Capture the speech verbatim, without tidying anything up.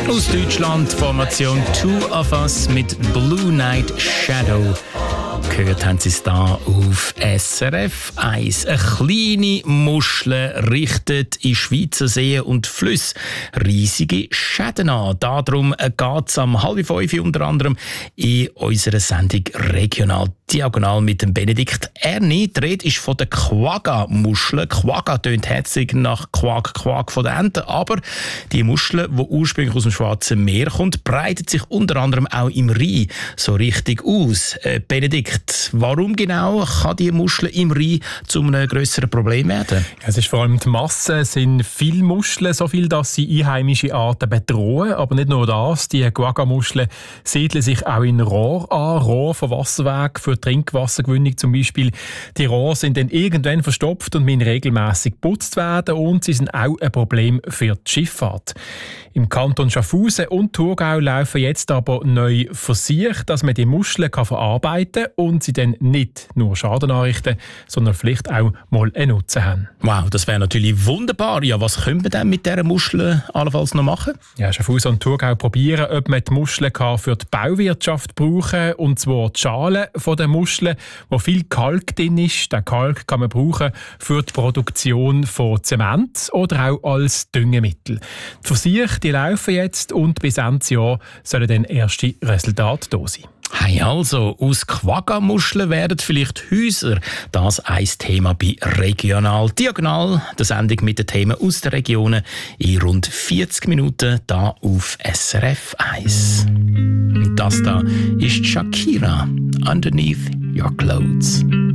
Aus Deutschland, Formation Two of Us mit Blue Night Shadow. Gehört haben Sie es da auf S R F eins. Eine kleine Muschel richtet in Schweizer Seen und Flüsse riesige Schäden an. Darum geht es am halb fünf unter anderem in unserer Sendung Regional Diagonal mit dem Benedikt Erni. Die Rede ist von der Quagga-Muschel. Quagga tönt herzig nach Quag, Quag von der Ente. Aber die Muschel, die ursprünglich aus dem Schwarzen Meer kommt, breitet sich unter anderem auch im Rhein so richtig aus. Äh, Benedikt, warum genau kann die Muschel im Rhein zu einem grösseren Problem werden? Es ist vor allem die Masse, es sind viele Muscheln, so viel, dass sie einheimische Arten bedrohen. Aber nicht nur das, die Quagga-Muscheln siedeln sich auch in Rohr an, Rohr von Wasserweg für Trinkwassergewinnung zum Beispiel. Die Rohre sind dann irgendwann verstopft und müssen regelmässig geputzt werden und sie sind auch ein Problem für die Schifffahrt. Im Kanton Schaffhausen und Thurgau laufen jetzt aber neue Versuche, dass man die Muscheln kann verarbeiten kann und sie dann nicht nur Schaden anrichten, sondern vielleicht auch mal einen Nutzen haben. Wow, das wäre natürlich wunderbar. Ja, was können wir denn mit dieser Muschel allenfalls noch machen? Ja, Schaffhausen und Thurgau probieren, ob man die Muscheln kann für die Bauwirtschaft brauchen kann, und zwar die Schale von der Muscheln, wo viel Kalk drin ist. Den Kalk kann man brauchen für die Produktion von Zement oder auch als Düngemittel. Die Versuche, die laufen jetzt und bis Ende Jahr sollen dann erste Resultate da sein. Hey, also, aus Quagga-Muscheln werden vielleicht Häuser. Das ein Thema bei Regional Diagonal. Die Sendung mit den Themen aus den Regionen in rund vierzig Minuten hier auf S R F eins. Das da ist Shakira, Underneath Your Clothes.